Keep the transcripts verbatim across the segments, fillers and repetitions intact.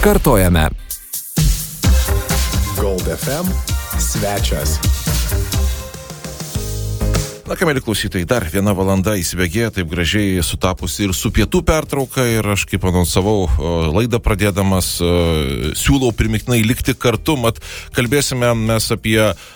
Kartojame. Gold F M svečias. Na, ką, mėly klausytojai, dar viena valanda įsibėgėja, taip gražiai sutapusi ir su pietų pertrauka, ir aš kaip anonsavau laidą pradėdamas, siūlau primiktinai likti kartu, mat kalbėsime mes apie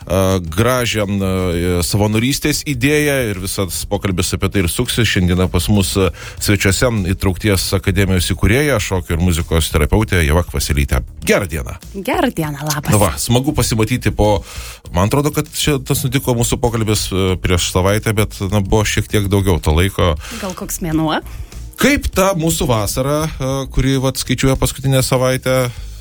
gražią savanorystės idėją ir visas pokalbis apie tai ir suksis. Šiandieną pas mus svečiuose Įtraukties akademijos įkūrėja, šokio ir muzikos terapeutė Ieva Kvaselytė. Gerą dieną. Gerą dieną, labas. Na va, smagu pasimatyti po, man atrodo, kad čia tas nutiko mūsų pokalbis prieš savaitę, bet na, buvo šiek tiek daugiau to laiko. Gal koks mėnuo? Kaip ta mūsų vasara, kuri vat, skaičiuoja paskutinę savaitę,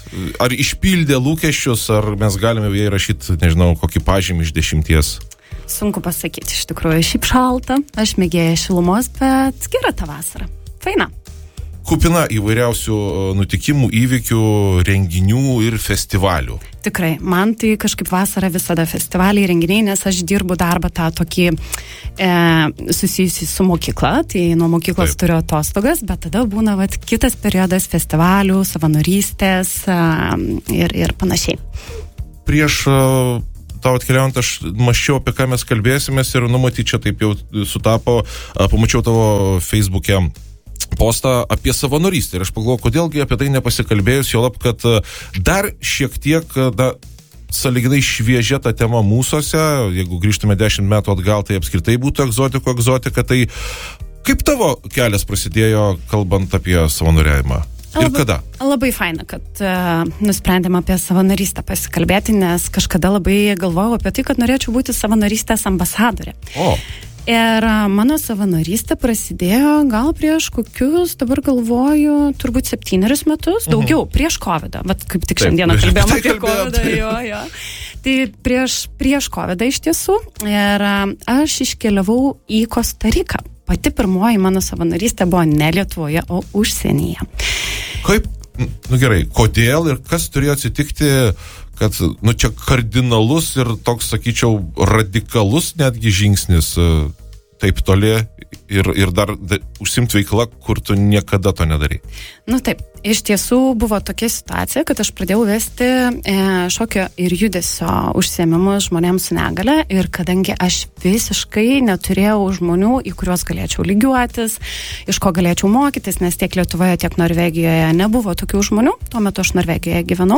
ar išpildė lūkesčius, ar mes galime jai rašyti, nežinau, kokį pažymį iš dešimties? Sunku pasakyti, iš tikrųjų, šiaip šalta, aš mėgėju šilumos, bet gera ta vasara. Faina. Kupina įvairiausių nutikimų, įvykių, renginių ir festivalių. Tikrai, man tai kažkaip vasara visada festivaliai, renginiai, nes aš dirbu darbą tą tokį e, susijusį su mokykla, tai nuo mokyklos Taip. Turiu atostogas, bet tada būna vat, kitas periodas festivalių, savanorystės e, ir, ir panašiai. Prieš uh, tau atkeliaujant, aš mąsčiau, apie ką mes kalbėsimės ir numatyti čia taip jau sutapo, uh, pamačiau tavo Facebook'e postą apie savanorystę ir aš pagalvojau, kodėlgi apie tai nepasikalbėjus, jo lab, kad dar šiek tiek, da, sąlyginai šviežia ta tema mūsuose, jeigu grįžtume dešimt metų atgal, tai apskritai būtų egzotiko egzotika, tai kaip tavo kelias prasidėjo, kalbant apie savanoriavimą? Ir labai, kada? Labai faina, kad uh, nusprendėm apie savanorystę pasikalbėti, nes kažkada labai galvojau apie tai, kad norėčiau būti savanorystės ambasadorė. O. Ir mano savanorystė prasidėjo gal prieš kokius, dabar galvoju, turbūt septynerius metus, daugiau, uh-huh. prieš kovidą. Vat kaip tik šiandieną kalbėjom tai apie kovidą. Jo, jo. Tai prieš, prieš kovidą iš tiesų. Ir aš iškeliavau į Kostariką. Pati pirmoji mano savanorystė buvo ne Lietuvoje, o užsienyje. Kaip? Nu gerai, kodėl ir kas turėjo atsitikti, kad, nu, čia kardinalus ir toks, sakyčiau, radikalus netgi žingsnis taip toli ir, ir dar da, užsimt veikla, kur tu niekada to nedarai? Nu taip, iš tiesų buvo tokia situacija, kad aš pradėjau vesti e, šokio ir judesio užsiėmimus žmonėms su negale ir kadangi aš visiškai neturėjau žmonių, į kuriuos galėčiau lygiuotis, iš ko galėčiau mokytis, nes tiek Lietuvoje, tiek Norvegijoje nebuvo tokių žmonių, tuo metu aš Norvegijoje gyvenau.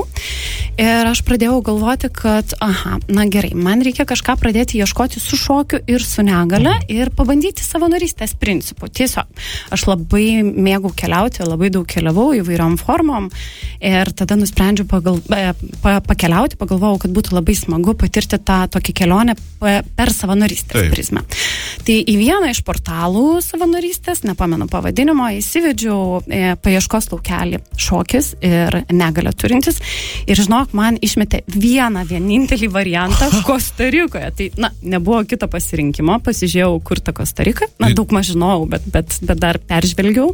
Ir aš pradėjau galvoti, kad, aha, na gerai, man reikia kažką pradėti ieškoti su šokiu ir su negale ir pabandyti savanorystės principų. Tiesiog, aš labai mėgau keliauti, labai daug keliavau įvairiom formom ir tada nusprendžiau pagal, pa, pakeliauti, pagalvojau, kad būtų labai smagu patirti tą tokį kelionę per savanorystės Taip. Prizmę. Tai į vieną iš portalų savanorystės, nepamenu pavadinimo, įsivedžiau e, paieškos laukelį šokis ir negalę turintis ir žinok, man išmetė vieną vienintelį variantą Kostarikoje. Tai, na, nebuvo kito pasirinkimo, pasižiūrėjau, kur ta Kostarika, na, daug maž žinojau, bet, bet, bet dar peržvelgiau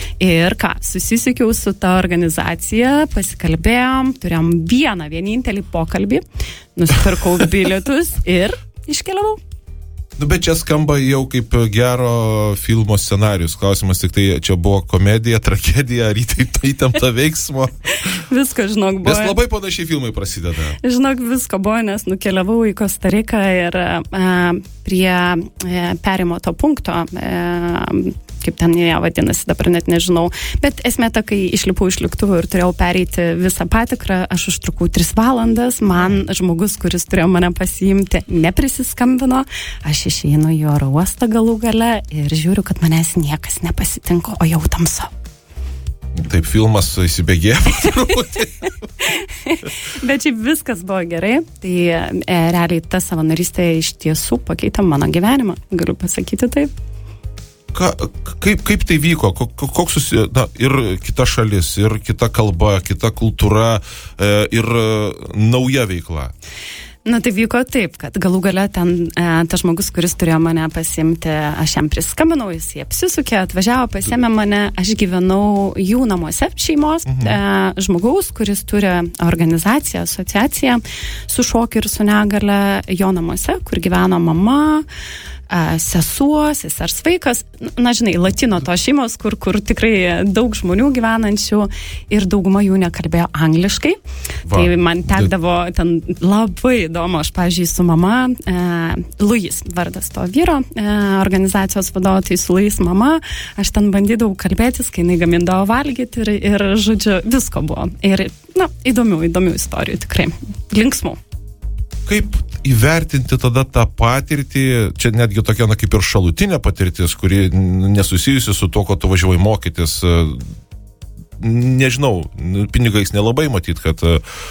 ir ką, susisiekiau su ta organizacija, pasikalbėjom, turėjom vieną vienintelį pokalbį, nusipirkau bilietus ir iškeliavau. Nu, bet čia skamba jau kaip gero filmo scenarius. Klausimas tik tai, čia buvo komedija, tragedija, ar įtempta veiksmo? Visko, žinok, buvo. Nes labai panašiai filmai prasideda. Žinok, visko buvo, nes nukeliavau į Kostariką ir a, prie a, perimo to punkto, a, kaip ten jie vadinasi, dabar net nežinau. Bet esmė ta, kai išlipau iš lėktuvo ir turėjau pereiti visą patikrą, aš užtrukau tris valandas, man žmogus, kuris turėjo mane pasiimti, neprisiskambino, aš išeinu į oro uostą galų gale ir žiūriu, kad manęs niekas nepasitinko, o jau tamsu. Taip, filmas įsibėgėjo. Bet šiaip viskas buvo gerai, tai e, realiai ta savanorystė iš tiesų pakeitė mano gyvenimą, galiu pasakyti taip. Ka, kaip, kaip tai vyko? Koks susi... Na, ir kita šalis, ir kita kalba, kita kultūra, e, ir nauja veikla? Na, tai vyko taip, kad galų gale ten e, tas žmogus, kuris turėjo mane pasiimti, aš jam priskambinau, jis jį apsisukė, atvažiavo, pasiėmė mane, aš gyvenau jų namuose šeimos, mhm. e, žmogaus, kuris turi organizaciją, asociaciją su šokiu ir su negale jo namuose, kur gyveno mama, sesuo, sesers vaikas, na žinai, latino to šeimos, kur, kur tikrai daug žmonių gyvenančių ir dauguma jų nekalbėjo angliškai. Va. Tai man tekdavo ten labai įdomu, aš, pavyzdžiui, su mama, e, Luis vardas to vyro, e, organizacijos vadovo, tai su Luis mama, aš ten bandydavau kalbėtis, kai jinai gamindavo valgyti ir, ir žodžiu, visko buvo. Ir, na, įdomių, įdomių istorijų tikrai, linksmų. Kaip įvertinti tada tą patirtį, čia netgi tokia, na, kaip ir šalutinė patirtis, kuri nesusijusi su to, ko tu važiavai mokytis, nežinau, pinigais nelabai matyt, kad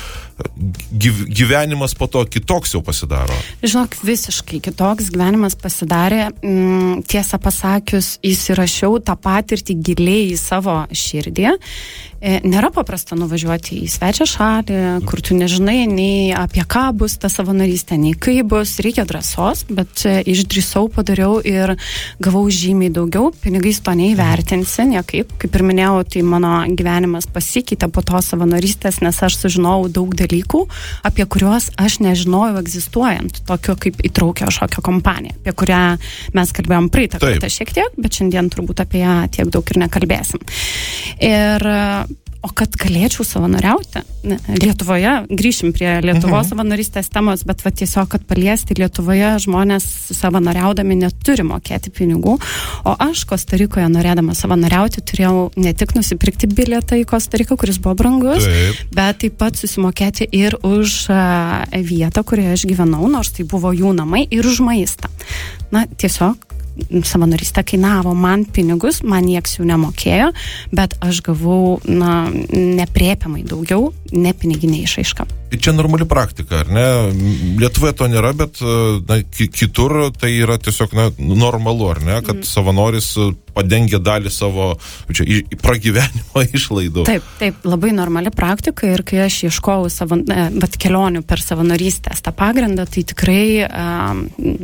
gyvenimas po to kitoks jau pasidaro. Žinok, visiškai kitoks gyvenimas pasidarė. Tiesą pasakius, įsirašiau tą patirtį giliai į savo širdį. Nėra paprasta nuvažiuoti į svečią šalį, kur tu nežinai nei apie ką bus ta savanorystė, nei kaip bus, reikia drąsos, bet išdrįsau, padariau ir gavau žymiai daugiau, pinigais to neįvertinsi, niekaip. Kaip ir minėjau, tai mano gyvenimas pasikeitė po to savanorystės, nes aš sužinojau daug dalykų, apie kuriuos aš nežinojau egzistuojant, tokio kaip įtraukio šokio kompanija, apie kurią mes kalbėjom praeitą kartą šiek tiek, bet šiandien turbūt apie ją tiek daug ir nekalbėsim. Ir o kad galėčiau savanoriauti Lietuvoje, grįšim prie Lietuvos mhm. savanorystės temos, bet va tiesiog, kad paliesti Lietuvoje žmonės savanoriaudami neturi mokėti pinigų, o aš Kostarikoje norėdama savanoriauti turėjau ne tik nusipirkti bilietą į Kostariką, kuris buvo brangus, taip. Bet taip pat susimokėti ir už uh, vietą, kurioje aš gyvenau, nors tai buvo jų namai, ir už maistą. Na, tiesiog savanorystė kainavo man pinigus, man nieks jų nemokėjo, bet aš gavau, na, nepriepiamai daugiau, ne piniginė išraiška. Čia normali praktika, ar ne? Lietuvoje to nėra, bet na, kitur tai yra tiesiog na, normalu, ar ne? Kad mm. savanoris padengia dalį savo čia, pragyvenimo išlaidų. Taip, taip, labai normali praktika ir kai aš ieškojau savo, vat, kelionių per savanorystės tą pagrindą, tai tikrai um,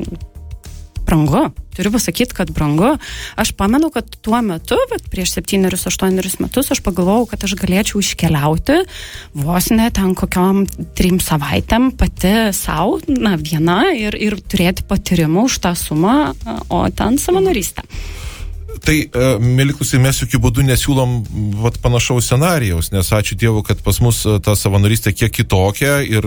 brangu. Turiu pasakyti, kad brangu. Aš pamenu, kad tuo metu, bet prieš septynerius, aštuonerius metus, aš pagalvojau, kad aš galėčiau iškeliauti vos ne ten kokiom trim savaitėm pati savo, na, viena ir, ir turėti patyrimų už tą sumą, o ten savanorystę. Tai, mėly klausytojai, mes jokių būdų nesiūlom vat, panašaus scenarijaus, nes ačiū Dievui, kad pas mus ta savanorystė kiek kitokia ir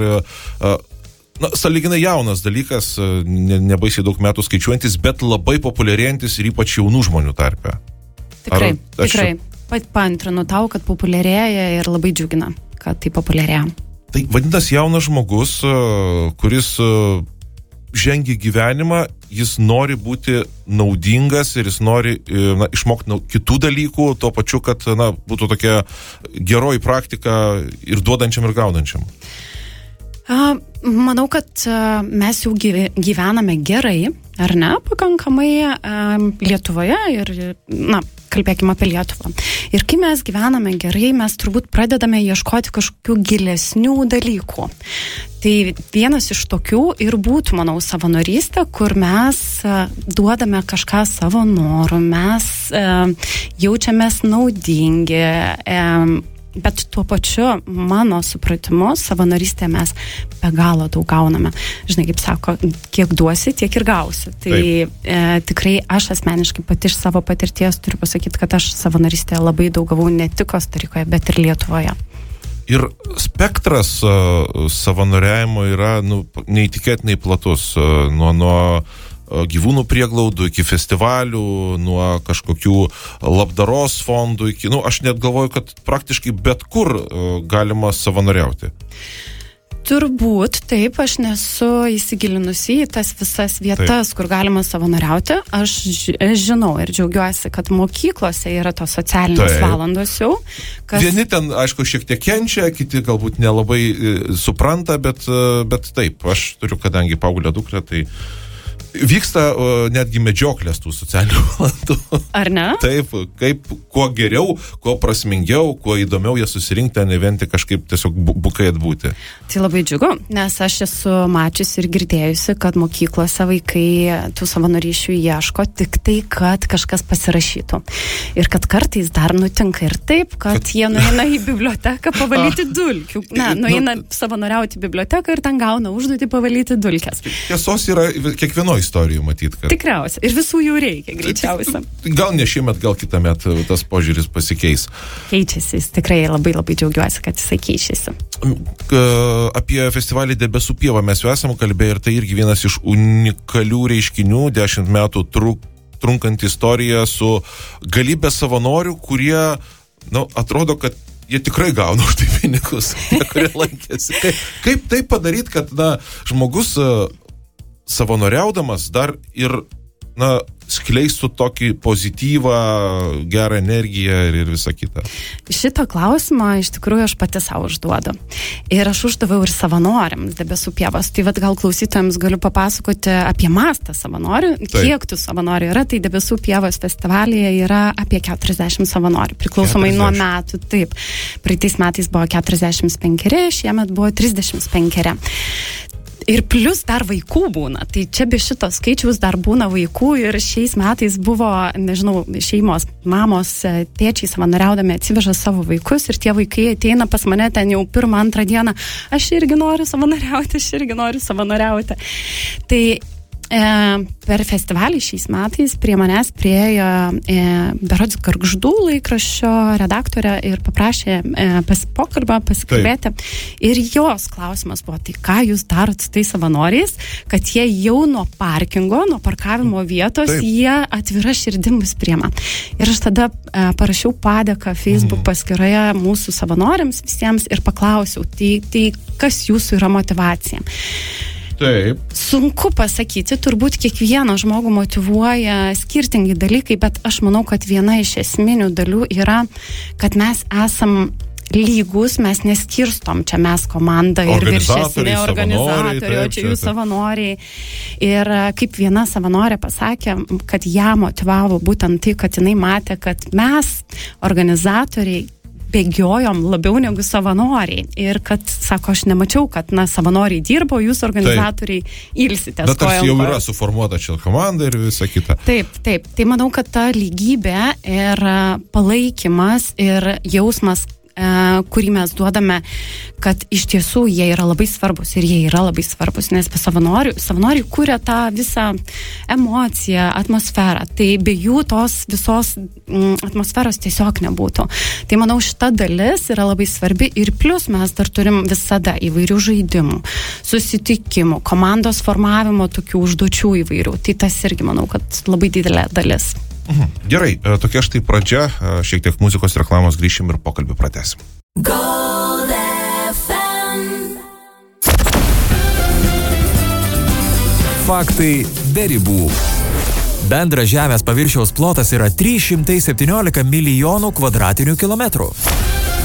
na, sąlyginai jaunas dalykas, ne, nebaisiai daug metų skaičiuojantis, bet labai populiarėjantis ir ypač jaunų žmonių tarpe. Tikrai, Ar, tikrai. Pat paantrinu tau, kad populiarėja ir labai džiugina, kad tai populiarėja. Tai vadinasi jaunas žmogus, kuris žengia gyvenimą, jis nori būti naudingas ir jis nori na, išmokti na, kitų dalykų, tuo pačiu, kad na, būtų tokia geroji praktika ir duodančiam ir gaunančiam. Manau, kad mes jau gyvename gerai, ar ne, pakankamai Lietuvoje ir, na, kalbėkime apie Lietuvą. Ir kai mes gyvename gerai, mes turbūt pradedame ieškoti kažkokių gilesnių dalykų. Tai vienas iš tokių ir būtų, manau, savanorystė, kur mes duodame kažką savo norų, mes jaučiamės naudingi, bet tuo pačiu, mano supratimu, savanorystėje mes be galo daug gauname. Žinai, kaip sako, kiek duosi, tiek ir gausi. Tai e, tikrai aš asmeniškai pati iš savo patirties turiu pasakyti, kad aš savanorystėje labai daug gavau ne tik Kostarikoje, bet ir Lietuvoje. Ir spektras uh, savanoriavimo yra nu, neįtikėtinai platus. Uh, nuo, nuo gyvūnų prieglaudų iki festivalių, nuo kažkokių labdaros fondų iki, nu, aš net galvoju, kad praktiškai bet kur galima savanoriauti. Turbūt, taip, aš nesu įsigilinusi į tas visas vietas, taip. Kur galima savanoriauti. Aš žinau ir džiaugiuosi, kad mokyklose yra tos socialinės taip. Valandos jau. Kas... Vieni ten, aišku, šiek tiek kenčia, kiti galbūt nelabai supranta, bet, bet taip, aš turiu, kadangi paauglę dukrą, tai vyksta uh, netgi medžioklės tų socialinių valandų. Ar ne? Taip, kaip, kuo geriau, kuo prasmingiau, kuo įdomiau jie susirinkti, ne vien tik kažkaip tiesiog bu- bukai atbūti. Tai labai džiugu, nes aš esu mačiusi ir girdėjusi, kad mokyklose vaikai tų savanorysčių ieško tik tai, kad kažkas pasirašytų. Ir kad kartais dar nutinka ir taip, kad, kad... jie nueina į biblioteką pavalyti dulkių. Ne, nueina nu... savanoriauti į biblioteką ir ten gauna užduotį pavalyti dulkes. Tiesos yra kiekvienoj istorijų matyti. Kad... Tikriausiai. Ir visų jų reikia, greičiausiai. Gal ne šiemet, gal kitą metą tas požiūris pasikeis. Keičiasi, jis tikrai labai labai džiaugiuosi, kad jisai keičiasi. Apie festivalį Debesų pieva mes jau esame kalbėję ir tai irgi vienas iš unikalių reiškinių, dešimt metų truk, trunkant istoriją su galybė savanorių, kurie, nu, atrodo, kad jie tikrai gauna už tai pinigus, tie, kurie lankėsi. Kaip, kaip tai padaryti, kad, na, žmogus uh, savanoriaudamas dar ir, na, skleistų tokį pozityvą, gerą energiją ir, ir visą kitą? Šitą klausimą iš tikrųjų aš pati savo užduodu. Ir aš uždaviau ir savanoriams Debesų pievos. Tai vat gal klausytojams galiu papasakoti apie mastą savanorių. Taip. Kiek tų savanorių yra, tai Debesų pievos festivalyje yra apie keturiasdešimt savanorių. Priklausomai keturiasdešimt nuo metų. Taip. Praeitais metais buvo keturiasdešimt penki, šiemet buvo trisdešimt penki. Ir plus dar vaikų būna. Tai čia be šito skaičiaus dar būna vaikų ir šiais metais buvo, nežinau, šeimos, mamos, tėčiai savanoriaudami atsiveža savo vaikus ir tie vaikai ateina pas mane ten jau pirmą, antrą dieną. Aš irgi noriu savanoriauti, aš irgi noriu savanoriauti. Tai E, per festivalį šiais metais prie manęs priejo e, berods Gargždų laikraščio redaktorė ir paprašė e, pas, pokalbą pasikalbėti. Taip. Ir jos klausimas buvo, tai ką jūs darot su tais savanoriais, kad jie jau nuo parkingo, nuo parkavimo vietos, Taip. Jie atvira širdim mus priema. Ir aš tada e, parašiau padėką Facebook mm. paskyroje mūsų savanoriams visiems ir paklausiau, tai, tai kas jūsų yra motyvacija? Taip. Sunku pasakyti, turbūt kiekvieną žmogų motyvuoja skirtingi dalykai, bet aš manau, kad viena iš esminių dalių yra, kad mes esam lygus, mes neskirstom, čia mes komanda ir viršesni organizatoriai, o čia jų savanoriai. Ir kaip viena savanorė pasakė, kad ją motyvavo būtent tai, kad jinai matė, kad mes, organizatoriai, bėgiojom labiau negu savanoriai. Ir kad, sako, aš nemačiau, kad, na, savanoriai dirbo, jūs organizatoriai ilsitės. Bet tarsi jau yra suformuota čia komanda ir visa kita. Taip, taip. Tai manau, kad ta lygybė ir palaikymas ir jausmas, kurį mes duodame, kad iš tiesų jie yra labai svarbus ir jie yra labai svarbus, nes be savanorių, savanoriai kuria tą visą emociją, atmosferą, tai be jų tos visos mm, atmosferos tiesiog nebūtų. Tai manau, šita dalis yra labai svarbi ir plus mes dar turim visada įvairių žaidimų, susitikimų, komandos formavimo tokių užduočių įvairių, tai tas irgi manau, kad labai didelė dalis. Mhm. Gerai, tokia štai pradžia, šiek tiek muzikos reklamos, grįšim ir pokalbį pratęsim. Gold F M. Faktai be ribų. Bendras žemės paviršiaus plotas yra trys šimtai septyniolika milijonų kvadratinių kilometrų.